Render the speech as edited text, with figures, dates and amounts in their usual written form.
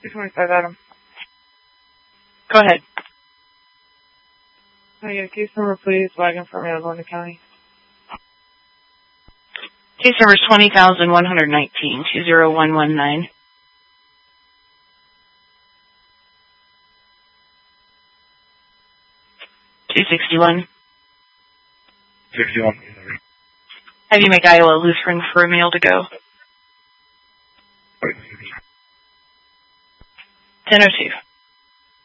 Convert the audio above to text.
225 Adam. Go ahead. Can I get a case number, please? Wagon for Maricopa County. Case number is 20,119, 20119. $261. 61. Have you make Iowa Lutheran for a meal to go? 10:02.